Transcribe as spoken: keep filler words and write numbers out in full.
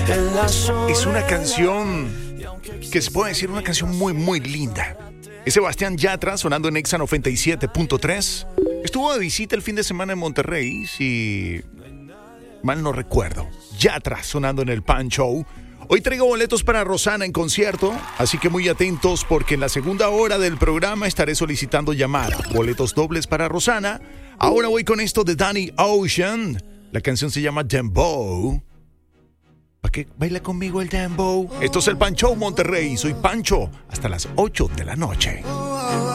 Es una canción que se puede decir una canción muy, muy linda. Es Sebastián Yatra sonando en Exa noventa y siete punto tres. Estuvo de visita el fin de semana en Monterrey, si mal no recuerdo. Yatra sonando en el Pan Show. Hoy traigo boletos para Rosana en concierto, así que muy atentos porque en la segunda hora del programa estaré solicitando llamada. Boletos dobles para Rosana. Ahora voy con esto de Danny Ocean. La canción se llama Dembow. ¿Para qué baila conmigo el Dembow? Esto es el Pan Show Monterrey. Soy Pancho. Hasta las ocho de la noche.